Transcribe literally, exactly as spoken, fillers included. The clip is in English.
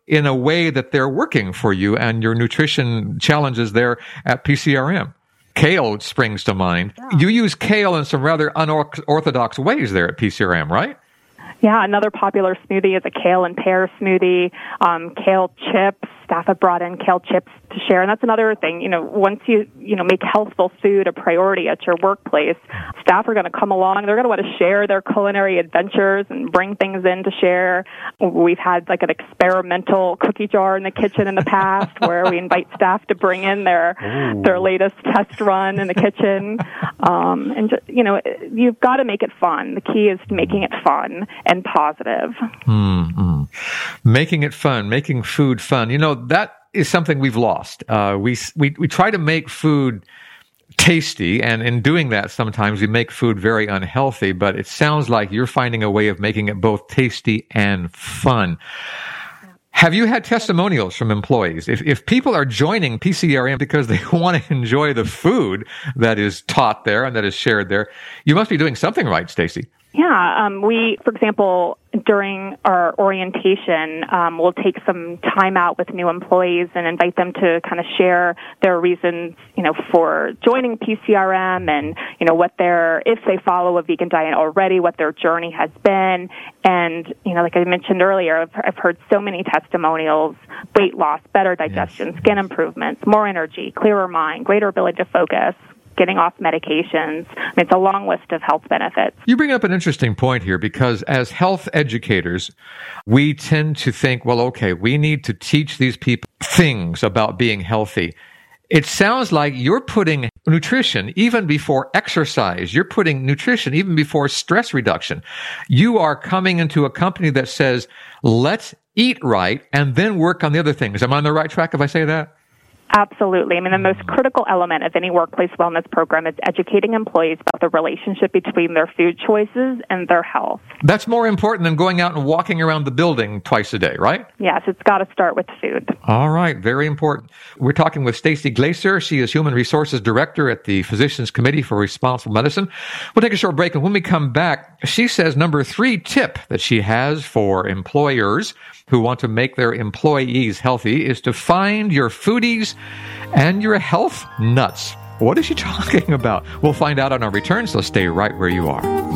in a way that they're working for you and your nutrition challenges there at P C R M. Kale springs to mind. Yeah. You use kale in some rather unorthodox ways there at P C R M, right? Yeah, another popular smoothie is a kale and pear smoothie, um, kale chips. Staff have brought in kale chips to share, and that's another thing. You know, once you you know make healthful food a priority at your workplace, staff are going to come along. They're going to want to share their culinary adventures and bring things in to share. We've had like an experimental cookie jar in the kitchen in the past, where we invite staff to bring in their Ooh. their latest test run in the kitchen. Um, and just, you know, you've got to make it fun. The key is making it fun and positive. Mm-hmm. Making it fun, making food fun. You know, that is something we've lost. Uh, we, we, we try to make food tasty, and in doing that, sometimes we make food very unhealthy, but it sounds like you're finding a way of making it both tasty and fun. Have you had testimonials from employees? If, if people are joining P C R M because they want to enjoy the food that is taught there and that is shared there, you must be doing something right, Stacy. Yeah, um, we, for example, during our orientation, um, we'll take some time out with new employees and invite them to kind of share their reasons, you know, for joining P C R M and, you know, what their, if they follow a vegan diet already, what their journey has been. And, you know, like I mentioned earlier, I've, I've heard so many testimonials: weight loss, better digestion, yes. skin improvements, more energy, clearer mind, greater ability to focus, getting off medications. I mean, it's a long list of health benefits. You bring up an interesting point here, because as health educators, we tend to think, well, okay, we need to teach these people things about being healthy. It sounds like you're putting nutrition even before exercise. You're putting nutrition even before stress reduction. You are coming into a company that says, let's eat right and then work on the other things. Am I on the right track if I say that? Absolutely. I mean, the most critical element of any workplace wellness program is educating employees about the relationship between their food choices and their health. That's more important than going out and walking around the building twice a day, right? Yes, it's got to start with food. All right, very important. We're talking with Stacy Glaser. She is Human Resources Director at the Physicians Committee for Responsible Medicine. We'll take a short break, and when we come back, she says number three tip that she has for employers who want to make their employees healthy is to find your foodies and your health nuts. What is she talking about? We'll find out on our return, so stay right where you are.